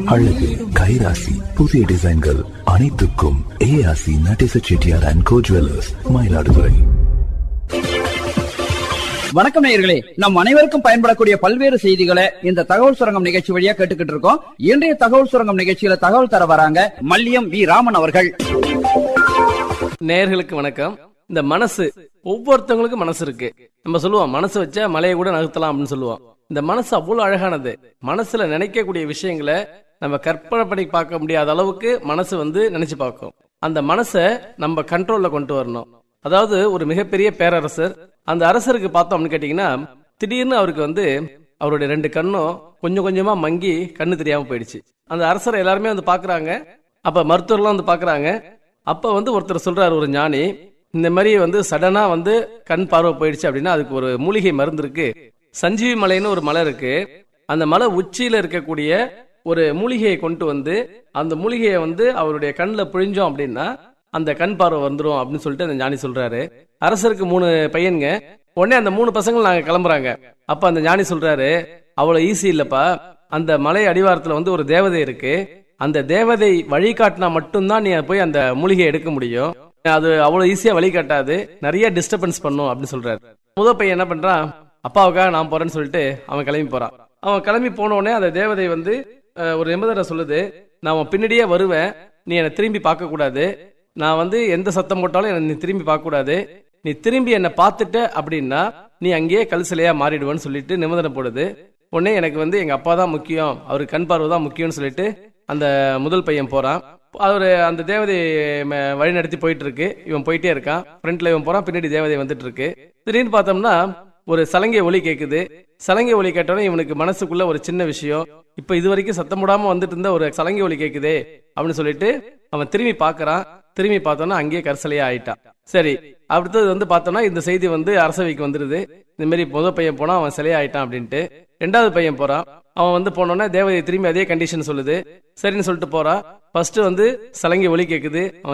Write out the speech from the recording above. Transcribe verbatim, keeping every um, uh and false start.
அழகு, கைராசி, புதிய டிசைன்கள் அனைத்துக்கும் ஏஆசி Natesa Chettiar and go jewellers, Mayiladuthurai. வணக்கம் நேயர்களே, நம் அனைவருக்கும் பயன்படக்கூடிய பல்வேறு செய்திகளை இந்த தகவல் சுரங்கம் நிகழ்ச்சி வழியா கேட்டுக்கிட்டு இருக்கோம். இன்றைய தகவல் சுரங்கம் நிகழ்ச்சியில தகவல் தர வராங்க மல்லியம் வி ராமன் அவர்கள். நேயர்களுக்கு வணக்கம். இந்த மனசு, ஒவ்வொருத்தவங்களுக்கும் மனசு இருக்கு. நம்ம சொல்லுவோம் மனசு வச்சா மலையை கூட நகர்த்தலாம் அப்படின்னு சொல்லுவோம். இந்த மனசு அவ்வளவு அழகானது. மனசுல நினைக்கக்கூடிய விஷயங்களை நம்ம கற்பனை பண்ணி பார்க்க முடியாத அளவுக்கு மனசு வந்து நினைச்சு பார்க்கும். அந்த மனசை நம்ம கண்ட்ரோல்ல கொண்டு வரணும். அதாவது ஒரு மிகப்பெரிய பேரரசர், அந்த அரசருக்கு பார்த்தோம்னு கேட்டீங்கன்னா, திடீர்னு அவருக்கு வந்து அவருடைய ரெண்டு கண்ணும் கொஞ்சம் கொஞ்சமா மங்கி கண்ணு தெரியாம போயிடுச்சு. அந்த அரசரை எல்லாருமே வந்து பாக்குறாங்க. அப்ப மருத்துவர்லாம் வந்து பாக்குறாங்க. அப்ப வந்து ஒருத்தர் சொல்றாரு, ஒரு ஞானி, இந்த மாதிரி வந்து சடனா வந்து கண் பார்வை போயிடுச்சு அப்படின்னா அதுக்கு ஒரு மூலிகை மருந்து இருக்கு. சஞ்சீவி மலைன்னு ஒரு மலை இருக்கு. அந்த மலை உச்சியில இருக்கக்கூடிய ஒரு மூலிகையை கொண்டு வந்து அந்த மூலிகையை வந்து அவருடைய கண்ணுல புழிஞ்சோம் அப்படின்னா அந்த கண் பார்வை வந்துடும் அப்படின்னு சொல்லிட்டு அந்த ஞானி சொல்றாரு. அரசருக்கு மூணு பையனுங்க. உடனே அந்த மூணு பசங்க நாங்க கிளம்புறாங்க. அப்ப அந்த ஞானி சொல்றாரு, அவ்வளவு ஈஸி இல்லப்பா, அந்த மலை அடிவாரத்துல வந்து ஒரு தேவதை இருக்கு. அந்த தேவதை வழிகாட்டினா மட்டும்தான் நீ போய் அந்த மூலிகையை எடுக்க முடியும். அது அவ்வளவு ஈஸியா வழிகாட்டாது, நிறைய டிஸ்டர்பன்ஸ் பண்ணும் அப்படின்னு சொல்றாரு. முதல் பையன் என்ன பண்றான், அப்பாவுக்காக நான் போறேன்னு சொல்லிட்டு அவன் கிளம்பி போறான். அவன் கிளம்பி போன உடனே அந்த தேவதை வந்து ஒரு நிபந்தனை சொல்லுது, நான் அவன் பின்னாடியே வருவேன், நீ என்னை திரும்பி பார்க்க கூடாது, நான் வந்து எந்த சத்தம் போட்டாலும் என்ன நீ திரும்பி பார்க்க கூடாது, நீ திரும்பி என்னை பார்த்துட்ட அப்படின்னா நீ அங்கேயே கல் சிலையா மாறிடுவேன்னு சொல்லிட்டு நிபந்தனை போடுது. உடனே எனக்கு வந்து எங்க அப்பா தான் முக்கியம், அவருக்கு கண் பார்வை தான் முக்கியம்னு சொல்லிட்டு அந்த முதல் பையன் போறான். அவரு அந்த தேவதை வழி நடத்தி போயிட்டு இருக்கு. இவன் போயிட்டே இருக்கான். ஃப்ரண்ட்ல இவன் போறான், பின்னாடி தேவதை வந்துட்டு இருக்கு. திடீர்னு பார்த்தோம்னா ஒரு சலங்கை ஒலி கேக்குது. சலங்கை ஒலி கேட்டோன்னே இவனுக்கு மனசுக்குள்ள ஒரு சின்ன விஷயம், இப்ப இது வரைக்கும் சத்தம் போடாம வந்துட்டு இருந்த ஒரு சலங்கை ஒலி கேக்குதே அப்படின்னு சொல்லிட்டு அவன் திரும்பி பாக்குறான். திரும்பி பார்த்தோம்னா அங்கேயே கரிசலையா ஆயிட்டான். சரி, அடுத்தது வந்து பார்த்தோம்னா இந்த செய்தி வந்து அரசவைக்கு வந்துருது. இந்த மாதிரி முதல் பையன் போனா அவன் சிலையா ஆயிட்டான் அப்படின்ட்டு. ரெண்டாவது பையன் போறான். அவன் வந்து போனோன்னா தேவதை திரும்பி அதே கண்டிஷன் சொல்லுது. சரின்னு சொல்லிட்டு போறான். ஃபர்ஸ்ட் வந்து சலங்கை ஒலி கேக்குது.